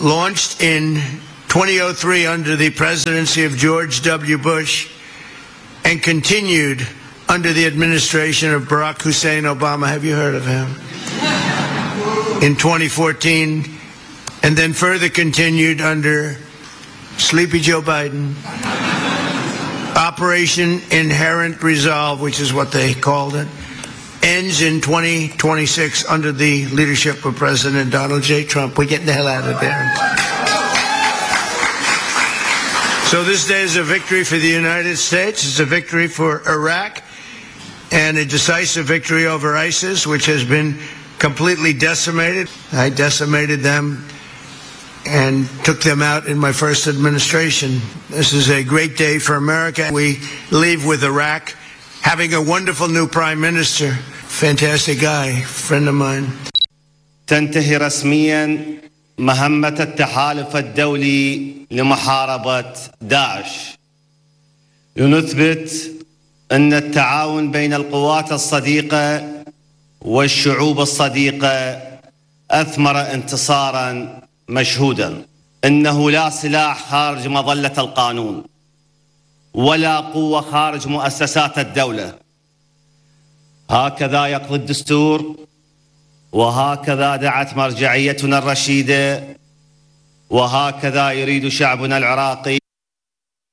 launched in 2003 under the presidency of George W. Bush and continued under the administration of Barack Hussein Obama. Have you heard of him? In 2014, and then further continued under Sleepy Joe Biden. Operation Inherent Resolve, which is what they called it, ends in 2026 under the leadership of President Donald J. Trump. We're getting the hell out of there. So this day is a victory for the United States. It's a victory for Iraq and a decisive victory over ISIS, which has been completely decimated. I decimated them and took them out in my first administration. This is a great day for America. We leave with Iraq having a wonderful new prime minister, fantastic guy, friend of mine. تنتهي رسميا مهمة التحالف الدولي لمحاربة داعش. لنثبت أن التعاون بين القوات الصديقة والشعوب الصديقة أثمر انتصارا مشهودا. إنه لا سلاح خارج مظلة القانون ولا قوة خارج مؤسسات الدولة. هكذا يقضي الدستور، وهكذا دعت مرجعيتنا الرشيدة، وهكذا يريد شعبنا العراقي.